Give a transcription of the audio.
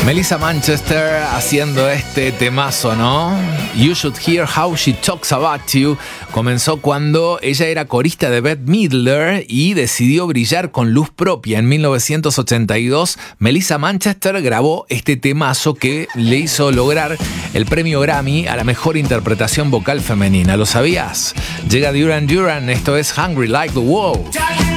Melissa Manchester haciendo este temazo, ¿no? You Should Hear How She Talks About You. Comenzó cuando ella era corista de Bette Midler y decidió brillar con luz propia. En 1982, Melissa Manchester grabó este temazo que le hizo lograr el premio Grammy a la mejor interpretación vocal femenina. ¿Lo sabías? Llega Duran Duran, esto es Hungry Like the Wolf.